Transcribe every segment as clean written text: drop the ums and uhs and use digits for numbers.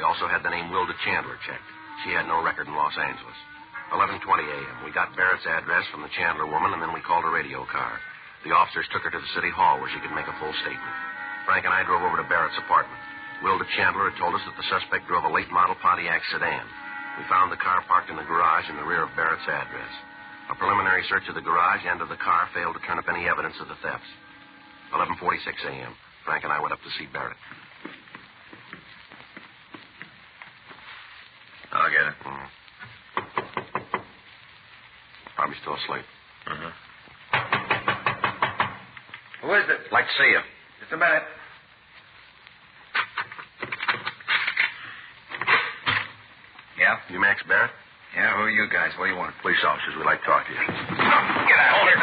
also had the name Wilda Chandler checked. She had no record in Los Angeles. 11:20 a.m. We got Barrett's address from the Chandler woman, and then we called a radio car. The officers took her to the city hall where she could make a full statement. Frank and I drove over to Barrett's apartment. Wilda Chandler had told us that the suspect drove a late-model Pontiac sedan. We found the car parked in the garage in the rear of Barrett's address. A preliminary search of the garage and of the car failed to turn up any evidence of the thefts. 11:46 a.m. Frank and I went up to see Barrett. I'll get it. Probably still asleep. Mm-hmm. Who is it? Like to see you. Just a minute. Yeah? You Max Barrett? Yeah, who are you guys? What do you want? Police officers. We'd like to talk to you. Get out. Hold it.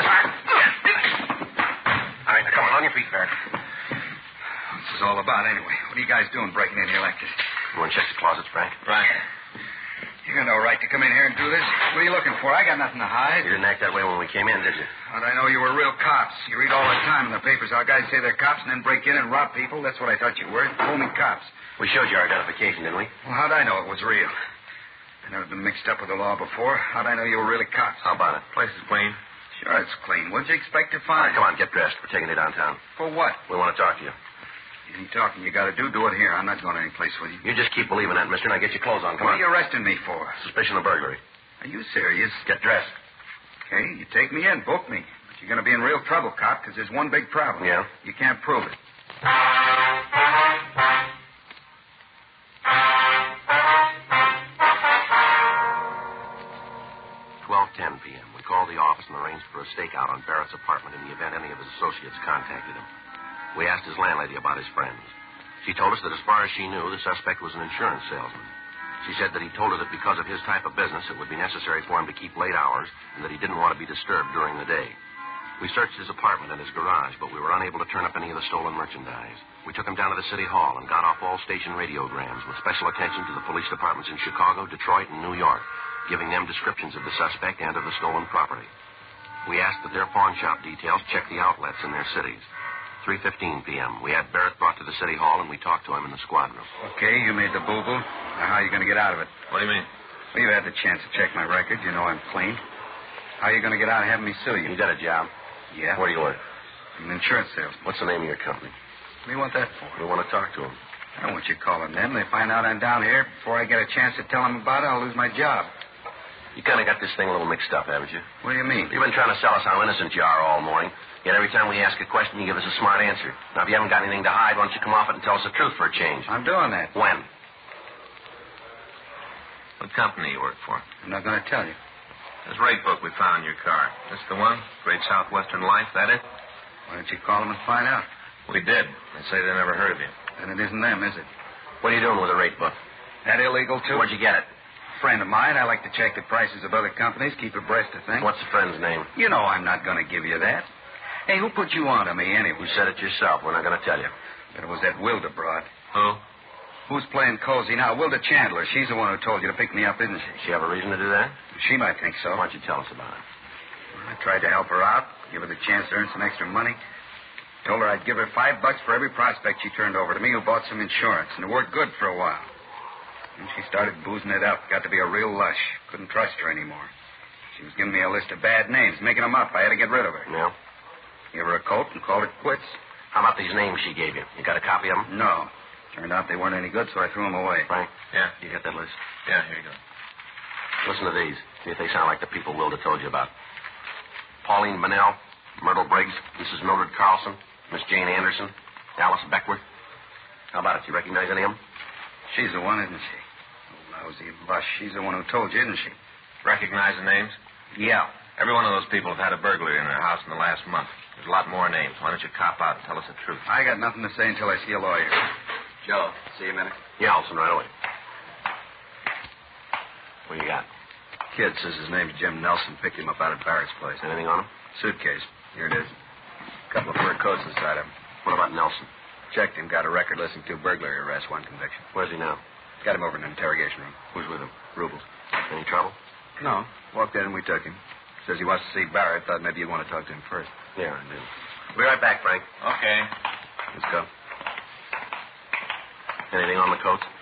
All right, now come on. On your feet, Barrett. What's this all about, anyway? What are you guys doing breaking in here like this? You want to check the closets, Frank? Right. You got no right to come in here and do this. What are you looking for? I got nothing to hide. You didn't act that way when we came in, did you? How'd I know you were real cops? You read all the time in the papers how guys say they're cops and then break in and rob people. That's what I thought you were. Phony cops. We showed you our identification, didn't we? Well, how'd I know it was real? I've never been mixed up with the law before. How'd I know you were really cops? How about it? Place is clean. Sure, it's clean. What'd you expect to All right, find? come on, get dressed. We're taking you downtown. For what? We want to talk to you. Any talking you got to do it here. I'm not going any place with you. You just keep believing that, mister. Now get your clothes on. Come What on. are you arresting me for? Suspicion of burglary. Are you serious? Get dressed. Okay, you take me in, book me. But you're going to be in real trouble, cop, because there's one big problem. Yeah? You can't prove it. 12:10 p.m. We called the office and arranged for a stakeout on Barrett's apartment in the event any of his associates contacted him. We asked his landlady about his friends. She told us that as far as she knew, the suspect was an insurance salesman. She said that he told her that because of his type of business, it would be necessary for him to keep late hours and that he didn't want to be disturbed during the day. We searched his apartment and his garage, but we were unable to turn up any of the stolen merchandise. We took him down to the city hall and got off all station radiograms with special attention to the police departments in Chicago, Detroit, and New York, giving them descriptions of the suspect and of the stolen property. We asked that their pawn shop details check the outlets in their cities. 3:15 p.m. We had Barrett brought to the city hall, and we talked to him in the squad room. Okay, you made the boo-boo. Now, how are you going to get out of it? What do you mean? Well, you had the chance to check my record. You know I'm clean. How are you going to get out of having me sue you? You got a job? Yeah. What do you want? I'm an insurance salesman. What's the name of your company? What do you want that for? We want to talk to him. I don't want you calling them. They find out I'm down here. Before I get a chance to tell them about it, I'll lose my job. You kind of got this thing a little mixed up, haven't you? What do you mean? You've been trying to sell us how innocent you are all morning. Yet every time we ask a question, you give us a smart answer. Now, if you haven't got anything to hide, why don't you come off it and tell us the truth for a change? I'm doing that. When? What company you work for? I'm not going to tell you. This rate book we found in your car. This the one? Great Southwestern Life, that it? Why don't you call them and find out? We did. They say they never heard of you. Then it isn't them, is it? What are you doing with the rate book? That illegal, too? Where'd you get it? Friend of mine. I like to check the prices of other companies, keep abreast of things. What's the friend's name? You know I'm not going to give you that. Hey, who put you on to me anyway? You said it yourself. We're not going to tell you. But it was that Wilda broad. Who? Who's playing cozy now? Wilda Chandler. She's the one who told you to pick me up, isn't she? Does she have a reason to do that? She might think so. Why don't you tell us about it? I tried to help her out, give her the chance to earn some extra money. Told her I'd give her $5 for every prospect she turned over to me who bought some insurance, and it worked good for a while. Then she started boozing it up. Got to be a real lush. Couldn't trust her anymore. She was giving me a list of bad names, making them up. I had to get rid of her. Yeah? Gave her a coat and called it quits. How about these names she gave you? You got a copy of them? No. Turned out they weren't any good, so I threw them away. Frank? Yeah. You got that list? Yeah, here you go. Listen to these. See if they sound like the people Wilda told you about. Pauline Bunnell, Myrtle Briggs, Mrs. Mildred Carlson, Miss Jane Anderson, Alice Beckworth. How about it? You recognize any of them? She's the one, isn't she? Oh, lousy lush. She's the one who told you, isn't she? Recognize the names? Yeah. Every one of those people have had a burglary in their house in the last month. There's a lot more names. Why don't you cop out and tell us the truth? I got nothing to say until I see a lawyer. Joe, see you a minute. Yeah, Olson, right away. What do you got? Kid says his name's Jim Nelson. Picked him up out of Barrett's place. Anything on him? Suitcase. Here it is. A couple of fur coats inside him. What about Nelson? Checked him. Got a record listing 2 burglary arrests, 1 conviction. Where's he now? Got him over in an interrogation room. Who's with him? Rubles. Any trouble? No. Walked in and we took him. Says he wants to see Barrett. Thought maybe you'd want to talk to him first. Yeah, I do. We'll be right back, Frank. Okay. Let's go. Anything on the coats?